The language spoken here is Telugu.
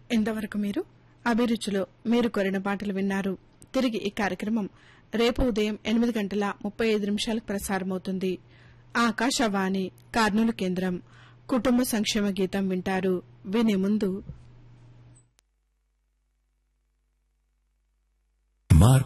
ఇంతవరకు మీరు అభిరుచిలో మీరు కోరిన పాటలు విన్నారు. తిరిగి ఈ కార్యక్రమం రేపు ఉదయం 8:35 ప్రసారమవుతుంది. ఆకాశవాణి కర్నూలు కేంద్రం కుటుంబ సంక్షేమ గీతం వింటారు. వినే ముందు